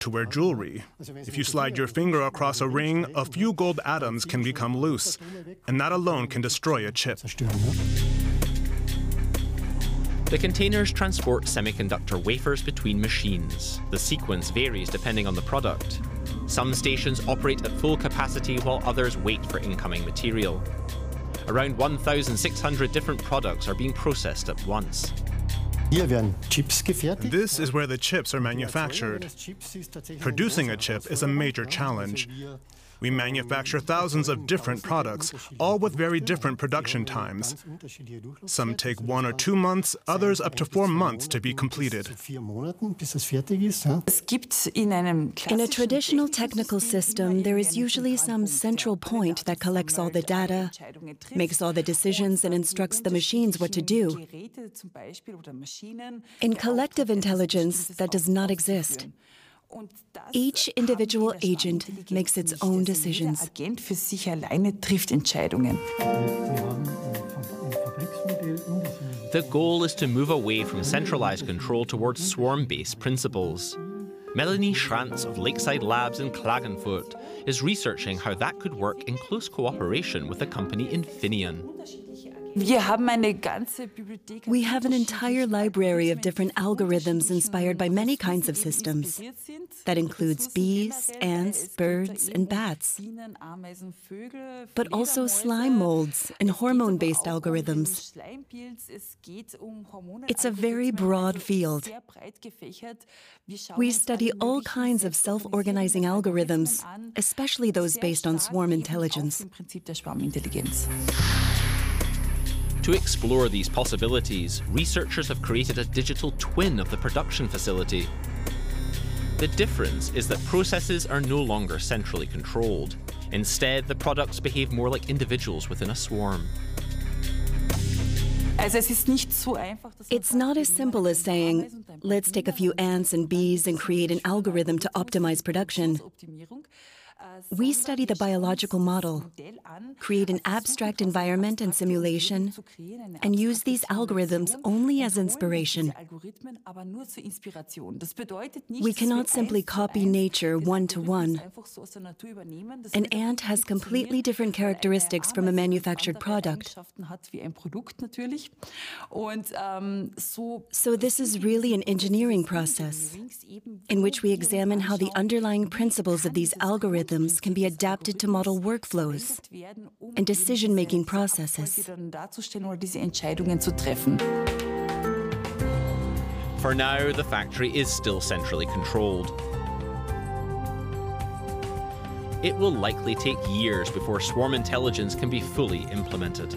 to wear jewelry. If you slide your finger across a ring, a few gold atoms can become loose, and that alone can destroy a chip. The containers transport semiconductor wafers between machines. The sequence varies depending on the product. Some stations operate at full capacity while others wait for incoming material. Around 1,600 different products are being processed at once. This is where the chips are manufactured. Producing a chip is a major challenge. We manufacture thousands of different products, all with very different production times. Some take 1 or 2 months, others up to 4 months to be completed. In a traditional technical system, there is usually some central point that collects all the data, makes all the decisions, and instructs the machines what to do. In collective intelligence, that does not exist. Each individual agent makes its own decisions. The goal is to move away from centralized control towards swarm-based principles. Melanie Schranz of Lakeside Labs in Klagenfurt is researching how that could work in close cooperation with the company Infineon. We have an entire library of different algorithms inspired by many kinds of systems. That includes bees, ants, birds, and bats, but also slime molds and hormone-based algorithms. It's a very broad field. We study all kinds of self-organizing algorithms, especially those based on swarm intelligence. To explore these possibilities, researchers have created a digital twin of the production facility. The difference is that processes are no longer centrally controlled. Instead, the products behave more like individuals within a swarm. It's not as simple as saying, let's take a few ants and bees and create an algorithm to optimize production. We study the biological model, create an abstract environment and simulation, and use these algorithms only as inspiration. We cannot simply copy nature one-to-one. An ant has completely different characteristics from a manufactured product. So this is really an engineering process in which we examine how the underlying principles of these algorithms can be adapted to model workflows and decision-making processes. For now, the factory is still centrally controlled. It will likely take years before swarm intelligence can be fully implemented.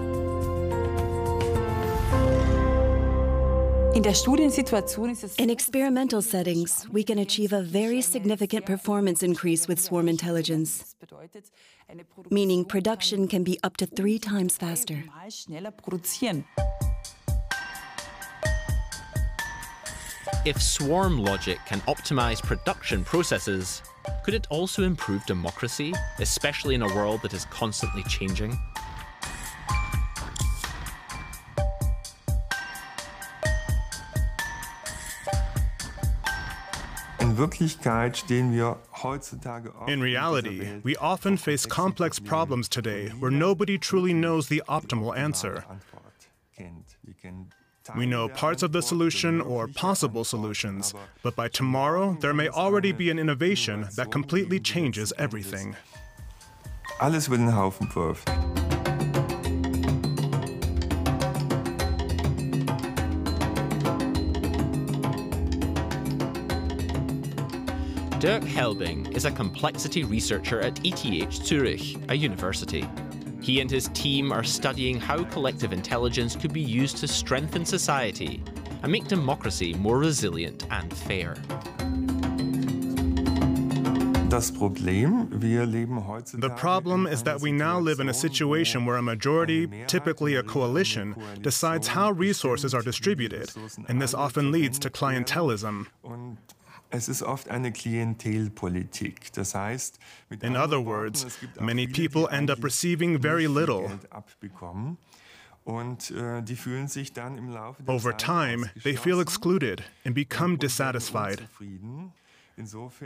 In experimental settings, we can achieve a very significant performance increase with swarm intelligence, meaning production can be up to 3 times faster. If swarm logic can optimize production processes, could it also improve democracy, especially in a world that is constantly changing? In reality, we often face complex problems today where nobody truly knows the optimal answer. We know parts of the solution or possible solutions, but by tomorrow, there may already be an innovation that completely changes everything. Alles über den Haufen wirft. Dirk Helbing is a complexity researcher at ETH Zurich, a university. He and his team are studying how collective intelligence could be used to strengthen society and make democracy more resilient and fair. The problem is that we now live in a situation where a majority, typically a coalition, decides how resources are distributed, and this often leads to clientelism. In other words, many people end up receiving very little. Over time, they feel excluded and become dissatisfied. Insofern